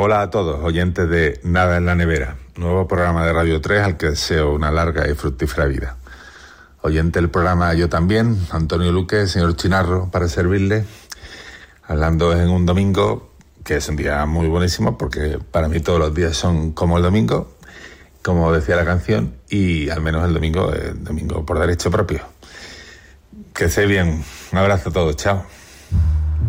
Hola a todos, oyentes de Nada en la Nevera, nuevo programa de Radio 3 al que deseo una larga y fructífera vida. Oyente del programa yo también, Antonio Luque, señor Chinarro, para servirle, hablando en un domingo, que es un día muy buenísimo, porque para mí todos los días son como el domingo, como decía la canción, y al menos el domingo por derecho propio. Que esté bien, un abrazo a todos, chao.